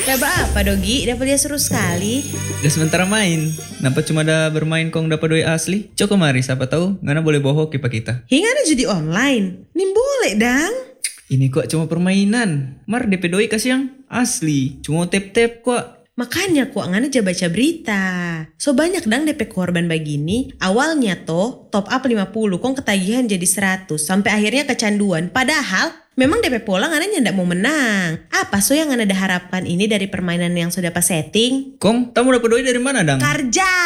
Coba apa Dogi? Dapat dia seru sekali. Udah sementara main. Nampak cuma ada bermain kong dapat doi asli. Coba mari siapa tahu ngana boleh bohong kipa kita. Hingga ada judi online. Nih boleh dang. Ini kok cuma permainan. Mar DP doi kasih yang asli. Cuma tap-tap kok. Makanya kok ngana aja baca berita. So banyak dang DP korban begini. Awalnya toh top up 50 kong ketagihan jadi 100. Sampai akhirnya kecanduan. Padahal memang DP pola ngana ndak mau menang. Apa so yang ngana ada harapkan ini dari permainan yang sudah pas setting? Kong, kamu dapat doi dari mana dang? Kerja.